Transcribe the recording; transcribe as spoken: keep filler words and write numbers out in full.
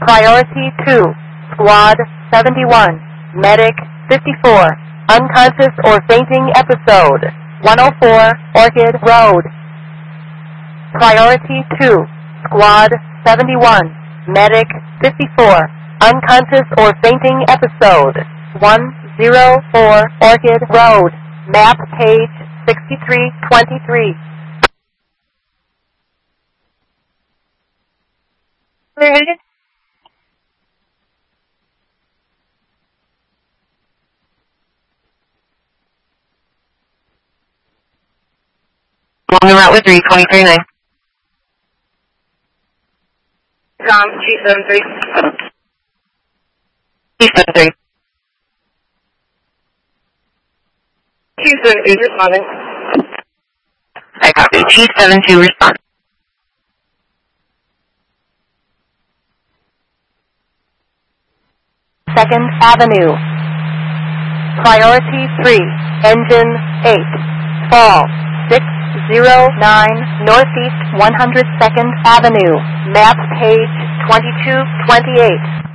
Priority two, Squad seventy-one, Medic fifty-four, unconscious or fainting episode, one oh four Orchid Road. Priority two, Squad seventy-one, Medic fifty-four, unconscious or fainting episode, one oh four Orchid Road, map page sixty-three twenty-three. Along the route with three twenty-three nine. Com two seven three. two seven three. two seven three responding. I copy. two seven two respond. Second Avenue. Priority three, Engine eight, Fall six oh nine Northeast one hundred second Avenue, map page twenty-two twenty-eight.